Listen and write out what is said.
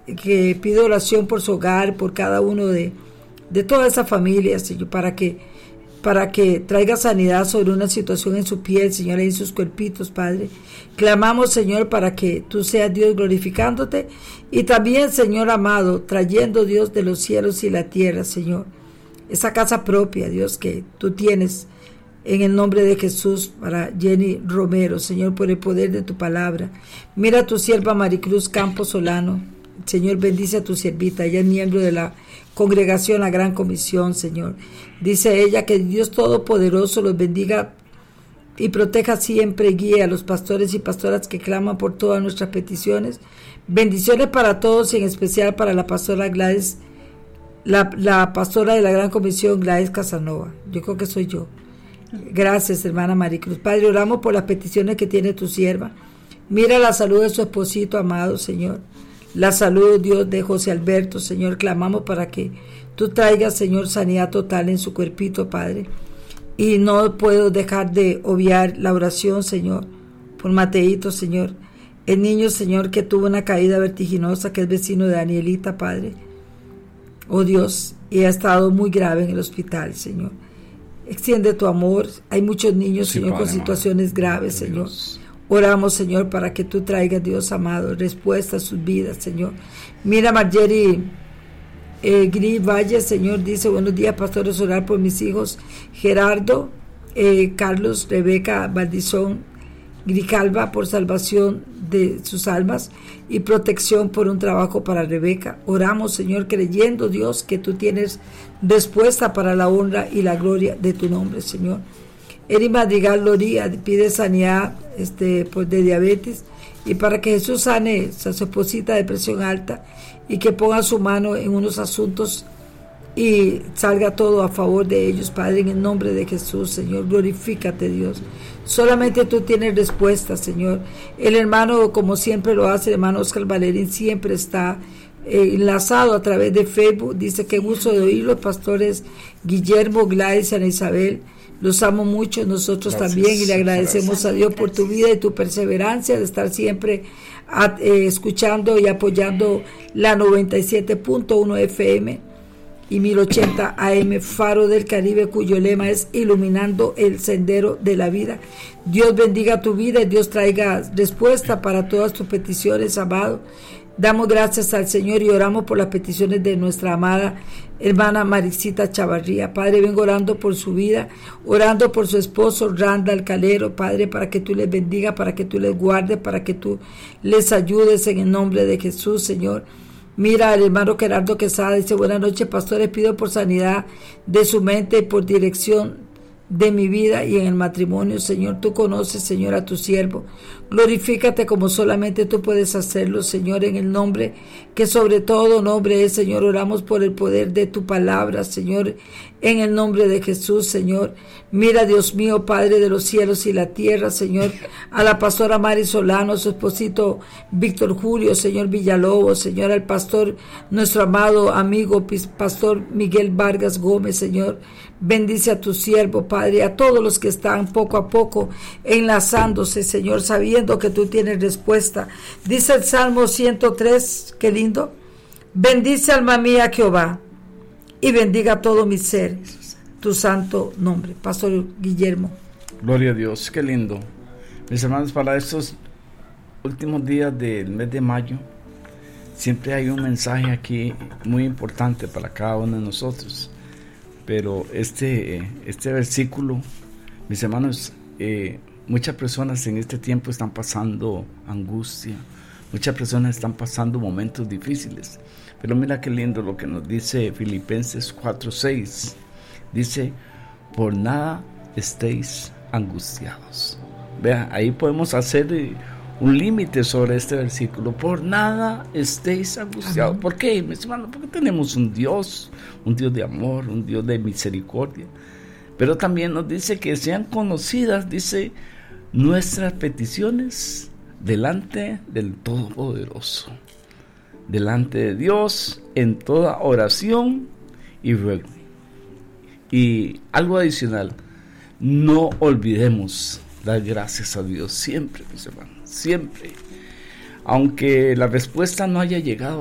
que pide oración por su hogar, por cada uno de toda esa familia, Señor, para que traiga sanidad sobre una situación en su piel, Señor, y en sus cuerpitos, Padre. Clamamos, Señor, para que tú seas Dios glorificándote y también, Señor amado, trayendo, Dios, de los cielos y la tierra, Señor, esa casa propia, Dios, que tú tienes en el nombre de Jesús para Jenny Romero, Señor, por el poder de tu palabra. Mira a tu sierva Maricruz Campos Solano, Señor, bendice a tu siervita, ella es miembro de la congregación, la Gran Comisión, Señor. Dice ella que Dios Todopoderoso los bendiga y proteja siempre, guíe a los pastores y pastoras que claman por todas nuestras peticiones. Bendiciones para todos y en especial para la pastora Gladys, la pastora de la Gran Comisión, Gladys Casanova. Yo creo que soy yo. Gracias, hermana Maricruz. Padre, oramos por las peticiones que tiene tu sierva. Mira la salud de su esposito amado, Señor. La salud, Dios, de José Alberto, Señor. Clamamos para que tú traigas, Señor, sanidad total en su cuerpito, Padre. Y no puedo dejar de obviar la oración, Señor, por Mateito, Señor. El niño, Señor, que tuvo una caída vertiginosa, que es vecino de Danielita, Padre. Oh Dios, y ha estado muy grave en el hospital, Señor. Extiende tu amor. Hay muchos niños, sí, Señor, Padre, con situaciones graves, Señor. Oramos, Señor, para que tú traigas, Dios amado, respuesta a sus vidas, Señor. Mira, Marjorie Gris Valle, Señor, dice: buenos días, pastores, orar por mis hijos Gerardo, Carlos, Rebeca Valdizón Grijalva, por salvación de sus almas y protección por un trabajo para Rebeca. Oramos, Señor, creyendo, Dios, que tú tienes respuesta para la honra y la gloria de tu nombre, Señor. Eri Madrigal Loría pide sanidad pues de diabetes y para que Jesús sane a su esposita de presión alta y que ponga su mano en unos asuntos y salga todo a favor de ellos, Padre, en el nombre de Jesús, Señor. Glorifícate, Dios. Solamente tú tienes respuesta, Señor. El hermano, como siempre lo hace, el hermano Oscar Valerín, siempre está enlazado a través de Facebook. Dice: qué gusto de oír los pastores Guillermo, Gladys y Ana Isabel. Los amo mucho, nosotros gracias, también, y le agradecemos gracias a Dios por tu vida y tu perseverancia de estar siempre escuchando y apoyando la 97.1 FM y 1080 AM Faro del Caribe, cuyo lema es iluminando el sendero de la vida. Dios bendiga tu vida y Dios traiga respuesta para todas tus peticiones, amado. Damos gracias al Señor y oramos por las peticiones de nuestra amada hermana Maricita Chavarría. Padre, vengo orando por su vida, orando por su esposo Randall Calero, Padre, para que tú les bendiga, para que tú les guardes, para que tú les ayudes en el nombre de Jesús, Señor. Mira al hermano Gerardo Quesada, dice: buenas noches, pastores, pido por sanidad de su mente y por dirección de mi vida y en el matrimonio, Señor. Tú conoces, Señor, a tu siervo. Glorifícate como solamente tú puedes hacerlo, Señor, en el nombre que sobre todo nombre es, Señor. Oramos por el poder de tu palabra, Señor, en el nombre de Jesús, Señor. Mira, Dios mío, Padre de los cielos y la tierra, Señor, a la pastora Mari Solano, a su esposito Víctor Julio, Señor Villalobos, Señor, al pastor, nuestro amado amigo pastor Miguel Vargas Gómez, Señor. Bendice a tu siervo, Padre, a todos los que están poco a poco enlazándose, Señor, sabiendo que tú tienes respuesta. Dice el Salmo 103, qué lindo: bendice alma mía Jehová y bendiga todo mi ser tu santo nombre. Pastor Guillermo. Gloria a Dios, qué lindo. Mis hermanos, para estos últimos días del mes de mayo, siempre hay un mensaje aquí muy importante para cada uno de nosotros. Pero este versículo, mis hermanos, muchas personas en este tiempo están pasando angustia, muchas personas están pasando momentos difíciles. Pero mira qué lindo lo que nos dice Filipenses 4:6. Dice: por nada estéis angustiados. Vea, ahí podemos hacer un límite sobre este versículo. Por nada estéis angustiados. ¿Por qué, mis hermanos? Porque tenemos un Dios de amor, un Dios de misericordia. Pero también nos dice que sean conocidas, dice, nuestras peticiones delante del Todopoderoso, delante de Dios, en toda oración y ruego. Y algo adicional: no olvidemos dar gracias a Dios siempre, mis hermanos, siempre. Aunque la respuesta no haya llegado